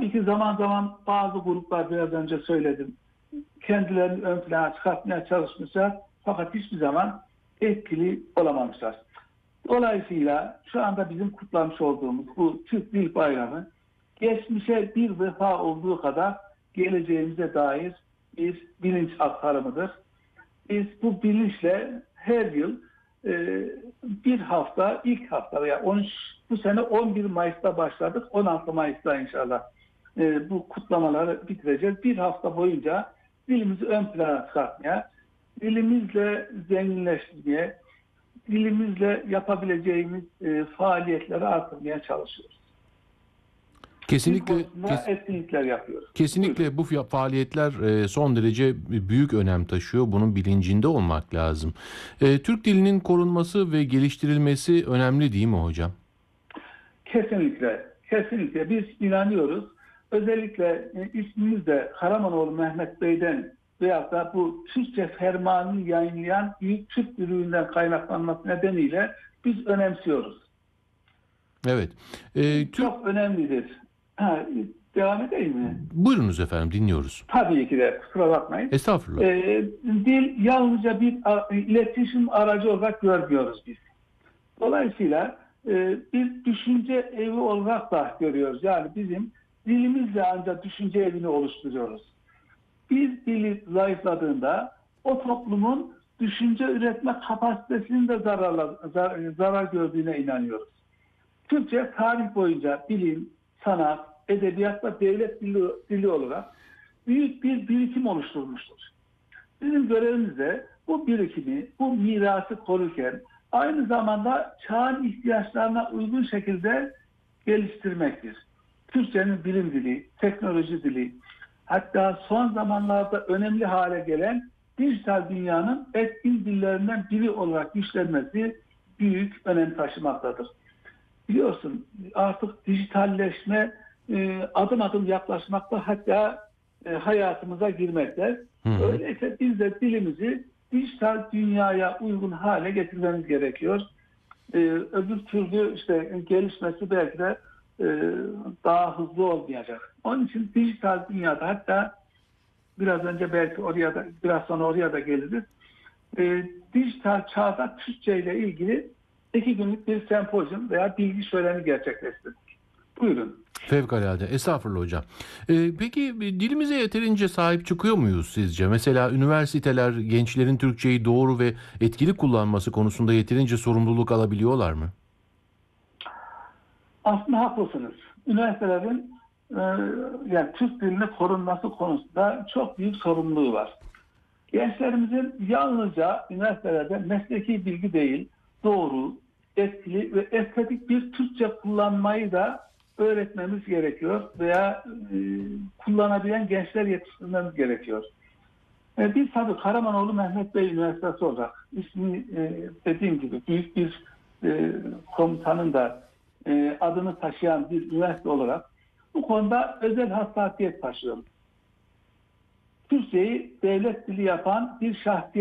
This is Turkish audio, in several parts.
Tabii ki zaman zaman bazı gruplar, biraz önce söyledim, kendilerini ön plana çıkartmaya çalışmışlar fakat hiçbir zaman etkili olamamışlar. Dolayısıyla şu anda bizim kutlamış olduğumuz bu Türk Dil Bayramı geçmişe bir vefa olduğu kadar geleceğimize dair bir bilinç aktarımıdır. Biz bu bilinçle her yıl bir hafta, ilk hafta veya 13, bu sene 11 Mayıs'ta başladık. 16 Mayıs'ta inşallah bu kutlamaları bitireceğiz. Bir hafta boyunca dilimizi ön plana çıkartmaya, dilimizle zenginleştirmeye, dilimizle yapabileceğimiz faaliyetleri artırmaya çalışıyoruz. Dil Kesinlikle konusunda etkinlikler yapıyoruz. kesinlikle Buyurun. bu faaliyetler son derece büyük önem taşıyor. Bunun bilincinde olmak lazım. Türk dilinin korunması ve geliştirilmesi önemli değil mi hocam? Kesinlikle, kesinlikle biz inanıyoruz. Özellikle ismimiz de Karamanoğlu Mehmet Bey'den veyahut da bu Türkçe fermanını yayınlayan Büyük Türk Birliği'nden kaynaklanması nedeniyle biz önemsiyoruz. Evet. Türk Çok önemlidir. Ha, devam edeyim mi? Buyurunuz efendim, dinliyoruz. Tabii ki de, kusura bakmayın. Estağfurullah. Dil yalnızca bir iletişim aracı olarak görmüyoruz biz. Dolayısıyla bir düşünce evi olarak da görüyoruz. Yani bizim dilimizle ancak düşünce evini oluşturuyoruz. Bir dili zayıfladığında o toplumun düşünce üretme kapasitesinin de zarar gördüğüne inanıyoruz. Türkçe tarih boyunca bilim, sanat, edebiyat ve devlet dili olarak büyük bir birikim oluşturmuştur. Bizim görevimiz de bu birikimi, bu mirası korurken aynı zamanda çağın ihtiyaçlarına uygun şekilde geliştirmektir. Türkçenin bilim dili, teknoloji dili, hatta son zamanlarda önemli hale gelen dijital dünyanın etkin dillerinden biri olarak güçlenmesi büyük önem taşımaktadır. Biliyorsun artık dijitalleşme adım adım yaklaşmakta, hatta hayatımıza girmekte. Hı hı. Öyleyse biz de dilimizi dijital dünyaya uygun hale getirmemiz gerekiyor. Öbür türlü işte gelişmesi belki de daha hızlı olmayacak. Onun için dijital dünyada, hatta biraz önce belki oraya da, biraz sonra oraya da geliriz. Dijital çağda Türkçe ile ilgili 2 günlük bir sempozyum veya bilgi şöleni gerçekleştirdik. Buyurun. Fevkalade. Estağfurullah hocam. Peki dilimize yeterince sahip çıkıyor muyuz sizce? Mesela üniversiteler gençlerin Türkçeyi doğru ve etkili kullanması konusunda yeterince sorumluluk alabiliyorlar mı? Aslında haklısınız. Üniversitelerin yani Türk dilinin korunması konusunda çok büyük sorumluluğu var. Gençlerimizin yalnızca üniversitelerde mesleki bilgi değil, doğru, etkili ve estetik bir Türkçe kullanmayı da öğretmemiz gerekiyor veya kullanabilen gençler yetiştirmemiz gerekiyor. Biz tabii Karamanoğlu Mehmet Bey Üniversitesi olarak ismi dediğim gibi büyük bir komutanın da adını taşıyan bir üniversite olarak bu konuda özel hassasiyet taşıyoruz. Türkçeyi devlet dili yapan bir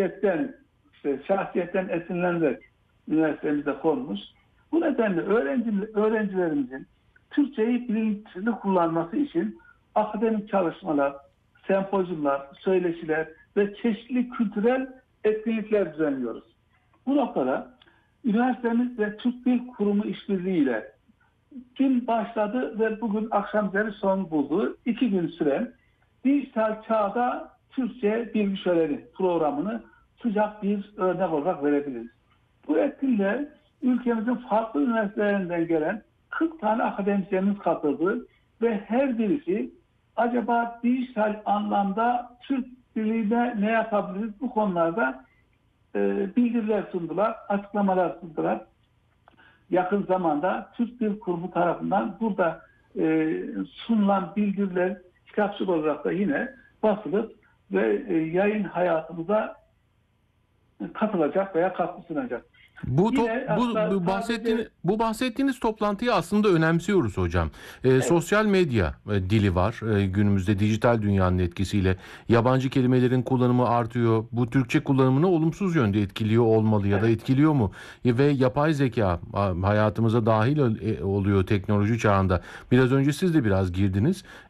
şahsiyetten esinlenerek üniversitemize konmuş. Bu nedenle öğrencilerimizin Türkçeyi bilinçli kullanması için akademik çalışmalar, sempozyumlar, söyleşiler ve çeşitli kültürel etkinlikler düzenliyoruz. Bu noktada üniversitemiz ve Türk Dil Kurumu işbirliğiyle dün başladı ve bugün akşam üzeri son buldu. 2 gün süren dijital çağda Türkçe bilgi şöleni programını sıcak bir örnek olarak verebiliriz. Bu etkinliğe ülkemizin farklı üniversitelerinden gelen 40 tane akademisyenimiz katıldı ve her birisi acaba dijital anlamda Türk diliyle ne yapabiliriz, bu konularda bildiriler sundular, açıklamalar sundular. Yakın zamanda Türk Dil Kurumu tarafından burada sunulan bildiriler kitapçık olarak da yine basılıp ve yayın hayatımıza katılacak veya katkı sunacak. Yine Bu bahsettiğiniz toplantıyı aslında önemsiyoruz hocam. evet, Sosyal medya dili var. Günümüzde dijital dünyanın etkisiyle yabancı kelimelerin kullanımı artıyor. Bu Türkçe kullanımını olumsuz yönde etkiliyor olmalı ya da etkiliyor mu? Ve yapay zeka hayatımıza dahil oluyor teknoloji çağında. Biraz önce siz de biraz girdiniz.